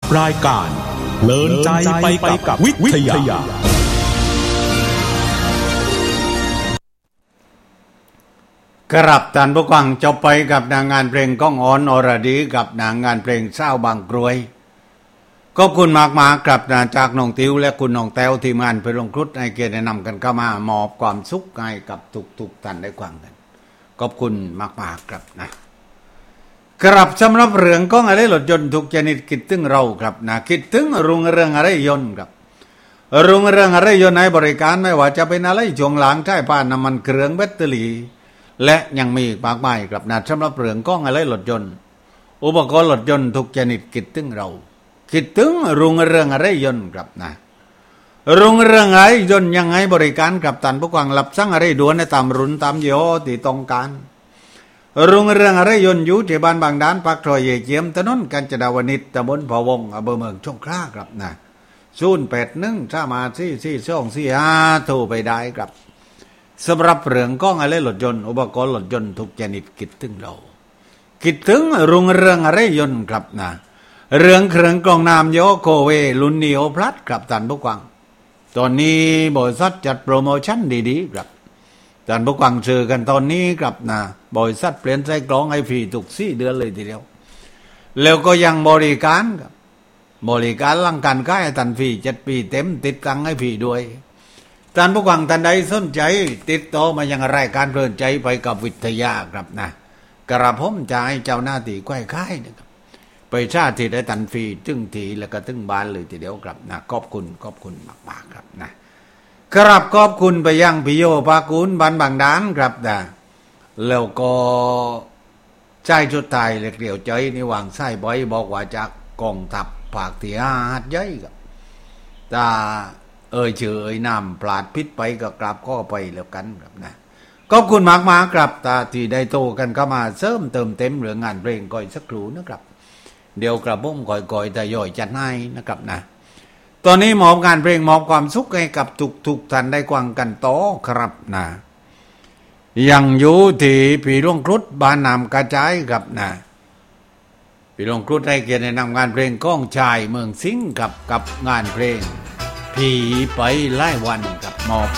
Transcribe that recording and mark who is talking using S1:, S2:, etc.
S1: รายการเพลินใจไปกับวิทยา
S2: ครับท่านผู้ฟังจบไปกับนางงานเพลงก้องอ่อนอรดีกับนางงานเพลงเศร้าบางกรวยขอบคุณมากๆครับจากน้องติวและคุณน้องแต้วทีมงานเพลิงครุฑให้เกียรติแนะนำกันเข้ามามอบความสุขให้กับทุกท่านได้ฟังกันขอบคุณมากๆครับนะครับสำหรับเรื่องของอะไรรถยนต์ทุกชนิดคิดถึงเราครับคิดถึงรุ่งเรืองอะไรยนต์ครับรุ่งเรืองอะไรยนต์ในบริการไม่ว่าจะเป็นอะไรช่วงหลังใช้ผ่านน้ำมันเครื่องแบตเตอรี่และยังมีมากมายครับสำหรับเรื่องของอะไรรถยนต์อุปกรณ์รถยนต์ทุกชนิดคิดถึงเราคิดถึงรุ่งเรืองอะไรยนต์ครับรุ่งเรืองอะไรยนต์ยังไงบริการกับท่านผู้ฟังรับสั่งอะไรด่วนในตามรุ่นตามยี่ห้อที่ต้องการรุ่งเรืองอะไรยนต์อยู่ที่บ้านบางด้านปากซอยเยี่ยมถนนกาญจนาวนิชตำบลพะวงอำเภอเมืองสงขลาครับ081-354-4245โทรไปได้ครับสำหรับเรื่องของอะไรรถยนต์อุปกรณ์รถยนต์ทุกชนิดคิดถึงเราคิดถึงรุ่งเรืองอะไรยนต์ครับเรื่องเครื่องกรองน้ำโยโคเวรุ่นนีโอพลัสครับท่านผู้ฟังตอนนี้บริษัทจัดโปรโมชั่นดีๆครับท่านผู้ฟังซื้อกันตอนนี้ครับบริษัทเปลี่ยนไส้กรองให้ฟรีทุก4 เดือนเลยทีเดียวแล้วก็ยังบริการครับบริการหลังการขายให้ท่านฟรี7 ปีเต็มติดตั้งให้ฟรีด้วยท่านผู้ฟังท่านใดสนใจติดต่อมายังรายการเพลินใจไปกับวิทยาครับกระผมจะให้เจ้าหน้าที่ค่ายๆนะครับไปชาติได้ทันฟรีตึ้งทีแล้วก็ตึ้งบ้านเลยทีเดียวครับขอบคุณมากๆครับครับขอบคุณไปยังพิโยภากุลบ้านบางด้านครับแล้วก็ใจจุดตายเล็กเดี่ยวใจนี่วางไส้บอยบอกว่าจากกองทัพภาคที่5หัดใหญ่ครับแต่ชื่อน้ำปลาดพิษไปก็กลับก็ไปแล้วกันครับขอบคุณมากๆครับที่ได้โตกันเข้ามาเสริมเติมเต็มเรื่องงานเพลงก่อยสักครู่นะครับเดี๋ยวกระผมก่อยแต่ย่อยจัดให้นะครับตอนนี้มอบงานเพลงมอบความสุขให้กับทุกท่านได้ฟังกันต่อครับยังอยู่ที่พี่หลวงครุฑบ้านนามกระจายครับพี่หลวงครุฑให้เกียรติแนะนำงานเพลงก้องชายเมืองสิงห์กับงานเพลงผีไปไล่วันกับมอบ